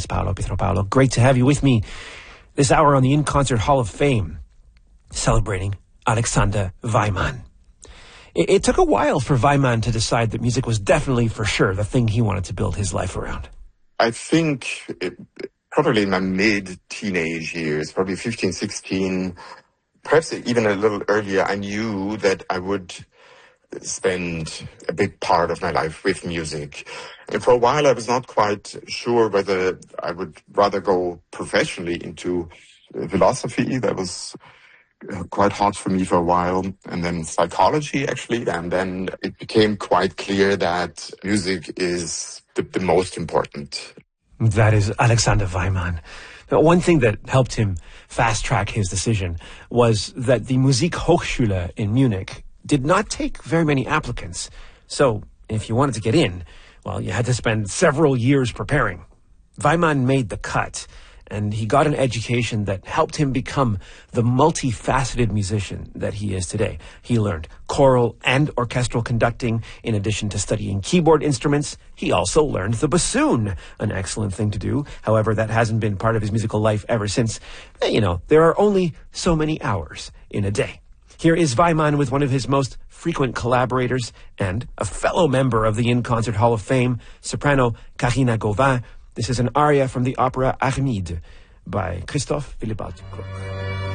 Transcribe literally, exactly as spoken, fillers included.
is Paolo Pietropalo. Great to have you with me this hour on the In Concert Hall of Fame, celebrating Alexander Wajman. It, it took a while for Wajman to decide that music was definitely, for sure, the thing he wanted to build his life around. I think it, probably in my mid-teenage years, probably fifteen, sixteen, perhaps even a little earlier, I knew that I would spend a big part of my life with music. And for a while, I was not quite sure whether I would rather go professionally into philosophy. That was quite hard for me for a while. And then psychology, actually. And then it became quite clear that music is the, the most important. That is Alexander Wajman. Now, one thing that helped him fast-track his decision was that the Musikhochschule in Munich did not take very many applicants. So if you wanted to get in, well, you had to spend several years preparing. Wajman made the cut, and he got an education that helped him become the multifaceted musician that he is today. He learned choral and orchestral conducting in addition to studying keyboard instruments. He also learned the bassoon, an excellent thing to do. However, that hasn't been part of his musical life ever since. You know, there are only so many hours in a day. Here is Wajman with one of his most frequent collaborators and a fellow member of the In Concert Hall of Fame, soprano Karina Gauvin. This is an aria from the opera Armide by Christophe Willibald Gluck.